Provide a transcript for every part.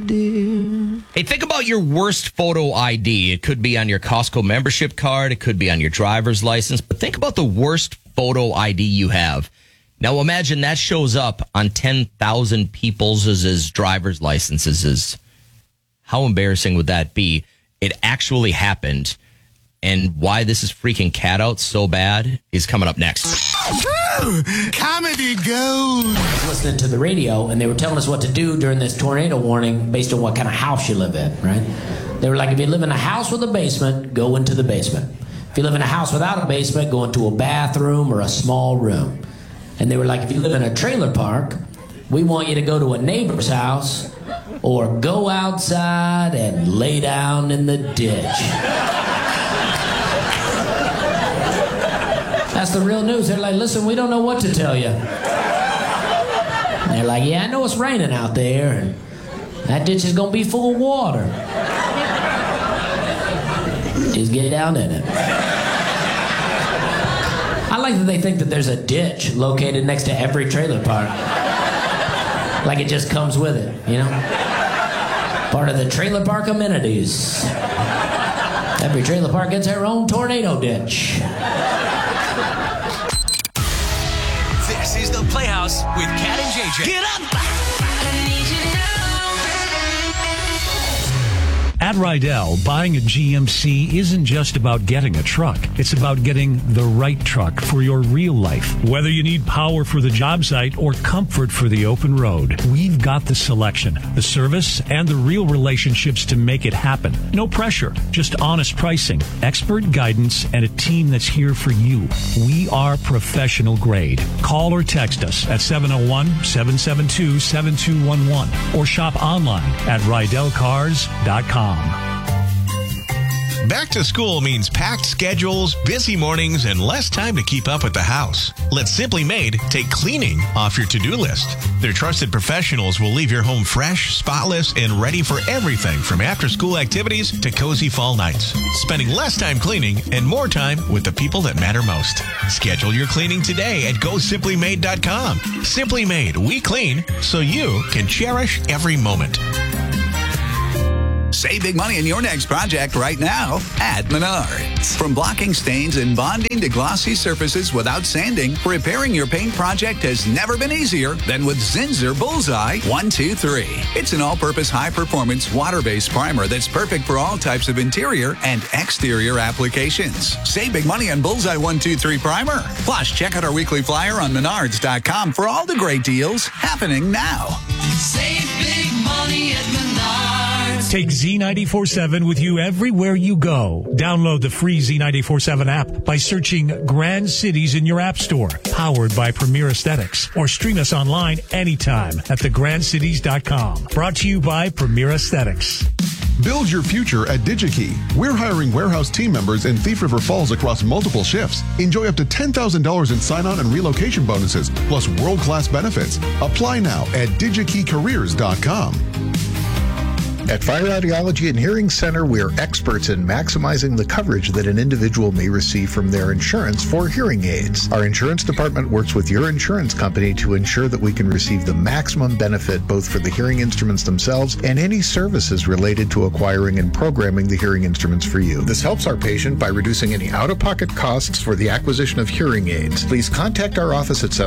dear. Hey, think about your worst photo ID. It could be on your Costco membership card. It could be on your driver's license. But think about the worst photo ID you have. Now, imagine that shows up on 10,000 people's driver's licenses. How embarrassing would that be? It actually happened. And why this is freaking cat out so bad is coming up next. Comedy gold. I was listening to the radio, and they were telling us what to do during this tornado warning based on what kind of house you live in, right? They were like, if you live in a house with a basement, go into the basement. If you live in a house without a basement, go into a bathroom or a small room. And they were like, if you live in a trailer park, we want you to go to a neighbor's house or go outside and lay down in the ditch. That's the real news. They're like, listen, we don't know what to tell you. And they're like, yeah, I know it's raining out there, and that ditch is going to be full of water. Just get down in it. I like that they think that there's a ditch located next to every trailer park. Like it just comes with it, you know? Part of the trailer park amenities. Every trailer park gets their own tornado ditch. This is the Playhouse with Cat and JJ. Get up! At Rydell, buying a GMC isn't just about getting a truck. It's about getting the right truck for your real life. Whether you need power for the job site or comfort for the open road, we've got the selection, the service, and the real relationships to make it happen. No pressure, just honest pricing, expert guidance, and a team that's here for you. We are professional grade. Call or text us at 701-772-7211 or shop online at RydellCars.com. Back to school means packed schedules, busy mornings, and less time to keep up with the house. Let Simply Made take cleaning off your to-do list. Their trusted professionals will leave your home fresh, spotless, and ready for everything from after-school activities to cozy fall nights. Spending less time cleaning and more time with the people that matter most. Schedule your cleaning today at GoSimplyMade.com. Simply Made, we clean so you can cherish every moment. Save big money on your next project right now at Menards. From blocking stains and bonding to glossy surfaces without sanding, repairing your paint project has never been easier than with Zinsser Bullseye 123. It's an all-purpose high-performance water-based primer that's perfect for all types of interior and exterior applications. Save big money on Bullseye 123 primer. Plus, check out our weekly flyer on Menards.com for all the great deals happening now. Save big money at Menards. Take Z94.7 with you everywhere you go. Download the free Z94.7 app by searching Grand Cities in your app store, powered by Premier Aesthetics, or stream us online anytime at thegrandcities.com. Brought to you by Premier Aesthetics. Build your future at DigiKey. We're hiring warehouse team members in Thief River Falls across multiple shifts. Enjoy up to $10,000 in sign-on and relocation bonuses, plus world-class benefits. Apply now at digikeycareers.com. At Fire Audiology and Hearing Center, we are experts in maximizing the coverage that an individual may receive from their insurance for hearing aids. Our insurance department works with your insurance company to ensure that we can receive the maximum benefit both for the hearing instruments themselves and any services related to acquiring and programming the hearing instruments for you. This helps our patient by reducing any out-of-pocket costs for the acquisition of hearing aids. Please contact our office at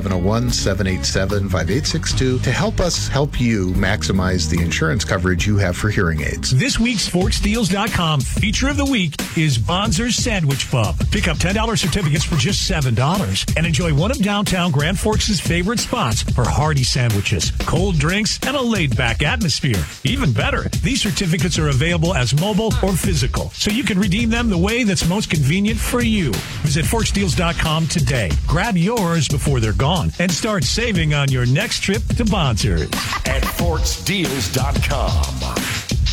701-787-5862 to help us help you maximize the insurance coverage you have for hearing aids. This week's ForksDeals.com feature of the week is Bonzer's Sandwich Pub. Pick up $10 certificates for just $7 and enjoy one of downtown Grand Forks' favorite spots for hearty sandwiches, cold drinks, and a laid-back atmosphere. Even better, these certificates are available as mobile or physical, so you can redeem them the way that's most convenient for you. Visit ForksDeals.com today. Grab yours before they're gone and start saving on your next trip to Bonzer's. At ForksDeals.com.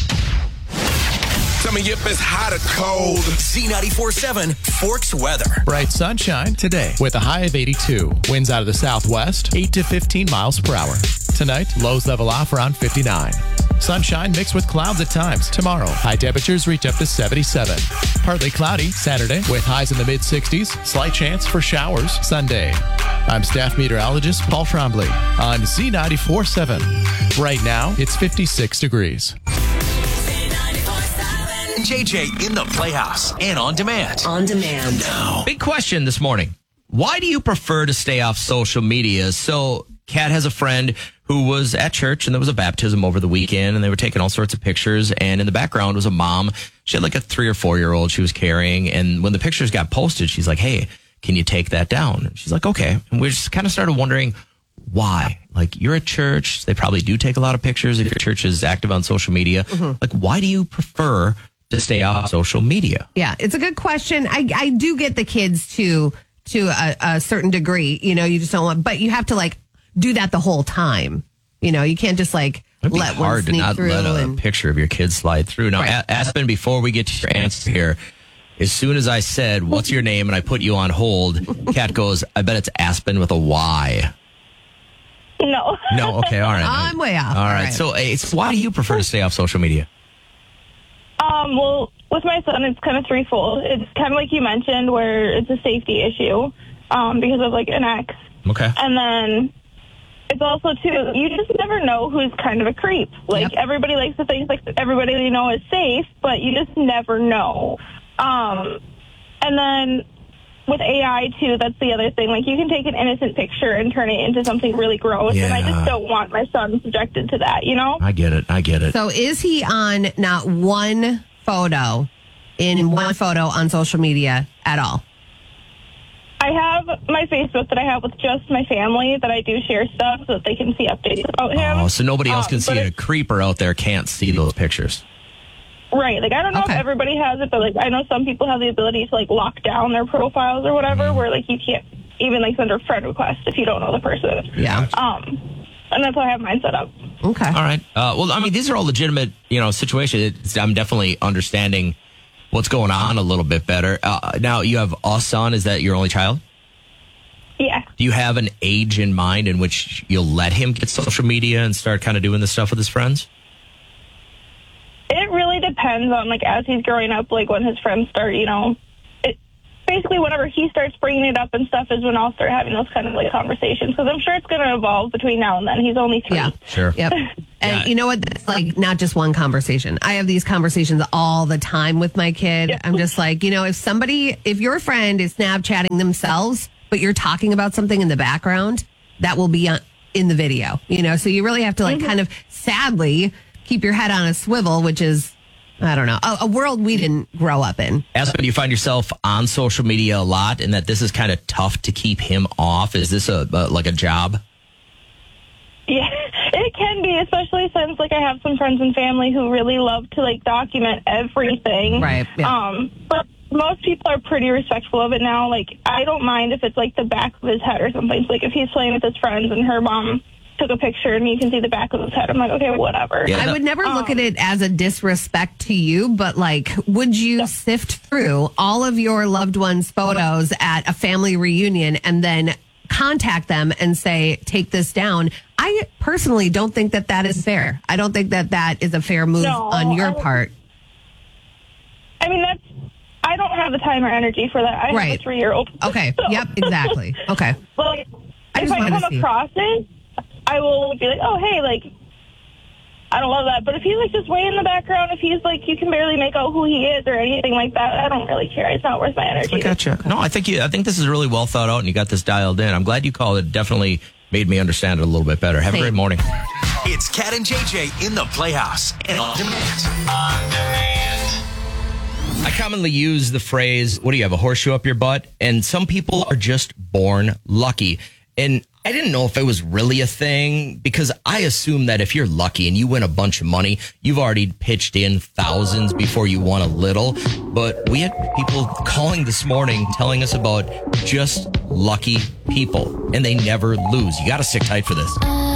Coming up is hot or cold. Z94.7 Forks weather. Bright sunshine today with a high of 82. Winds out of the southwest, 8 to 15 miles per hour. Tonight, lows level off around 59. Sunshine mixed with clouds at times. Tomorrow, high temperatures reach up to 77. Partly cloudy Saturday with highs in the mid-60s. Slight chance for showers Sunday. I'm staff meteorologist Paul Trombley on Z94.7. Right now, it's 56 degrees. JJ in the Playhouse and on demand. On demand. Now. Big question this morning. Why do you prefer to stay off social media? So, Kat has a friend who was at church and there was a baptism over the weekend and they were taking all sorts of pictures. And in the background was a mom. She had like a 3 or 4 year old she was carrying. And when the pictures got posted, she's like, hey, can you take that down? She's like, okay. And we just kind of started wondering why. Like, you're at church. They probably do take a lot of pictures if your church is active on social media. Like, why do you prefer to stay off social media? Yeah, it's a good question. I do get the kids to a certain degree. You know, you just don't want, but you have to like do that the whole time. You know, you can't just like It'd be let hard one to sneak not through. let a picture of your kid slide through. Now, Right. Aspen, before we get to your answer here, as soon as I said, what's your name? And I put you on hold, Kat goes, I bet it's Aspen with a Y. No. No, okay, all right. I'm way off. All right. So why do you prefer to stay off social media? Well, with my son, it's kind of threefold. It's kind of like you mentioned, where it's a safety issue because of like an ex. Okay. And then it's also, too, you just never know who's kind of a creep. Like, everybody likes to think like everybody they know is safe, but you just never know. And then with AI, too, that's the other thing. Like, you can take an innocent picture and turn it into something really gross, and I just don't want my son subjected to that, you know? I get it. So is he on not one photo on social media at all? I have my Facebook that I have with just my family that I do share stuff so that they can see updates about him. Oh, so nobody else can see but it. A creeper out there can't see those pictures. Right. Like, I don't know if everybody has it, but, like, I know some people have the ability to, like, lock down their profiles or whatever, where, like, you can't even, like, send a friend request if you don't know the person. Yeah. And that's how I have mine set up. Okay. All right. Well, I mean, these are all legitimate, situations. I'm definitely understanding what's going on a little bit better. Now, you have a son. Is that your only child? Yeah. Do you have an age in mind in which you'll let him get social media and start kind of doing this stuff with his friends? It really depends on, like, as he's growing up, like, when his friends start, basically whenever he starts bringing it up and stuff is when I'll start having those kind of, like, conversations. Because I'm sure it's going to evolve between now and then. He's only 3. Yeah. Sure. Yep. And you know what? That's like not just one conversation. I have these conversations all the time with my kid. Yep. I'm just like, if your friend is Snapchatting themselves, but you're talking about something in the background, that will be in the video, so you really have to kind of sadly keep your head on a swivel, which is, I don't know, a world we didn't grow up in. Aspen, do you find yourself on social media a lot and that this is kind of tough to keep him off? Is this like a job? Yeah, it can be, especially since, like, I have some friends and family who really love to, like, document everything. Right. Yeah. But most people are pretty respectful of it now. Like, I don't mind if it's, like, the back of his head or something. So, like, if he's playing with his friends and her mom took a picture and you can see the back of his head, I'm like, okay, whatever. Yeah, I would never look at it as a disrespect to you, but like, would you sift through all of your loved ones' photos at a family reunion and then contact them and say, take this down? I personally don't think that is fair. I don't think that is a fair move on your part. I mean, I don't have the time or energy for that. I have a 3-year-old. Okay. So. Yep, exactly. Okay. Well, if I come across it, I will be like, oh, hey, like, I don't love that. But if he's, like, just way in the background, if he's, like, you can barely make out who he is or anything like that, I don't really care. It's not worth my energy. I gotcha. No, I think this is really well thought out and you got this dialed in. I'm glad you called. It definitely made me understand it a little bit better. Have a great morning. It's Kat and JJ in the Playhouse and on demand. I commonly use the phrase, what do you have, a horseshoe up your butt? And some people are just born lucky. And I didn't know if it was really a thing because I assume that if you're lucky and you win a bunch of money, you've already pitched in thousands before you won a little. But we had people calling this morning telling us about just lucky people and they never lose. You got to stick tight for this.